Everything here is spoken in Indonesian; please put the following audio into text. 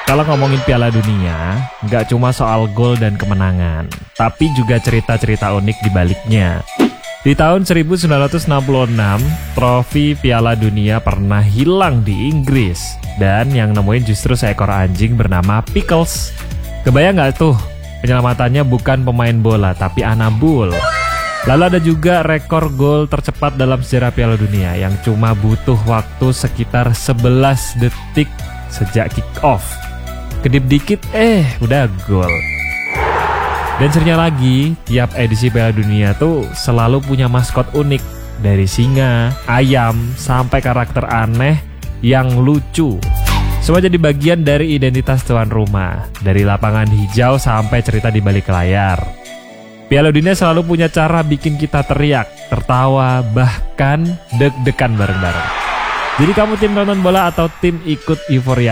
Kalau ngomongin Piala Dunia, nggak cuma soal gol dan kemenangan, tapi juga cerita-cerita unik di baliknya. Di tahun 1966, trofi Piala Dunia pernah hilang di Inggris. Dan yang nemuin justru seekor anjing bernama Pickles. Kebayang nggak tuh, penyelamatannya bukan pemain bola, tapi Anabul. Lalu ada juga rekor gol tercepat dalam sejarah Piala Dunia yang cuma butuh waktu sekitar 11 detik sejak kick off. Kedip dikit, udah gol. Dan serinya lagi, tiap edisi Piala Dunia tuh selalu punya maskot unik. Dari singa, ayam, sampai karakter aneh yang lucu. Semua jadi bagian dari identitas tuan rumah. Dari lapangan hijau sampai cerita di balik layar. Piala Dunia selalu punya cara bikin kita teriak, tertawa, bahkan deg-degan bareng-bareng. Jadi kamu tim nonton bola atau tim ikut euforia?